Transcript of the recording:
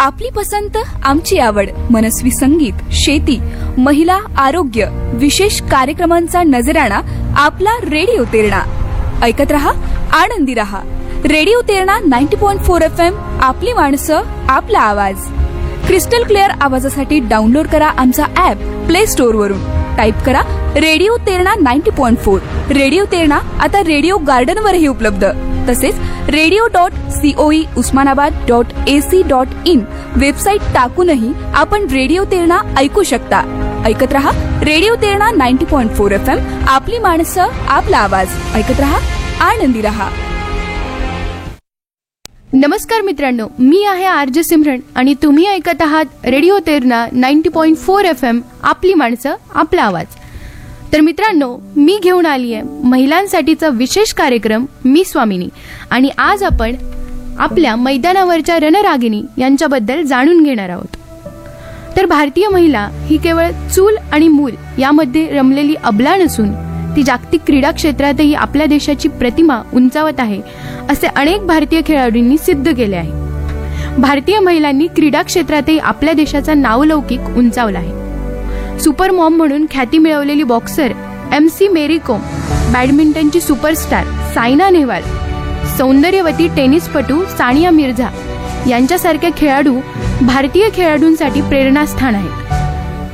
आपली पसंत आमची आवड, मनस्वी संगीत, शेती, महिला, आरोग्य, विशेष कार्यक्रमांचा नजराणा आपला रेडिओ तेरणा. ऐकत रहा, आनंदी रहा. Radio Terna 90.4 FM. आपली माणसं, आपला आवाज. क्रिस्टल क्लिअर आवाजासाठी डाउनलोड करा आमचा ऍप प्ले स्टोअर वरून. टाईप करा रेडिओ तेरणा 90.4. रेडिओ तेरणा आता रेडिओ गार्डन वरही उपलब्ध. तसेच radio.coe.usmanabad.ac.in वेबसाईट टाकूनही आपण रेडिओ तेरणा ऐकू शकता. ऐकत रहा रेडिओ तेरणा 90.4 FM. आपली माणसं, आपला आवाज. ऐकत रहा, आनंदी रहा. नमस्कार मित्रांनो, मी आहे आरजे सिमरन आणि तुम्ही ऐकत आहात रेडिओ तेरणा 90.4 FM. आपली माणसं, आपला आवाज. तर मित्रांनो, मी घेऊन आली आहे महिलांसाठीचा विशेष कार्यक्रम मी स्वामिनी. आणि आज आपण आपल्या मैदानावरच्या रणरागिणी यांच्याबद्दल जाणून घेणार आहोत. तर भारतीय महिला ही केवळ चूल आणि मूल यामध्ये रमलेली अबला नसून ती जागतिक क्रीडा क्षेत्रातही आपल्या देशाची प्रतिमा उंचावत आहे, असे अनेक भारतीय खेळाडूंनी सिद्ध केले आहे. भारतीय महिलांनी क्रीडा क्षेत्रातही आपल्या देशाचा नावलौकिक उंचावला आहे. सुपर मॉम म्हणून ख्याती मिळवलेली बॉक्सर MC मेरी कोम, बॅडमिंटनची सुपरस्टार सायना नेहवाल, सौंदर्यवती टेनिसपटू सानिया मिर्झा यांच्यासारखे खेळाडू भारतीय खेळाडूंसाठी प्रेरणास्थान आहेत.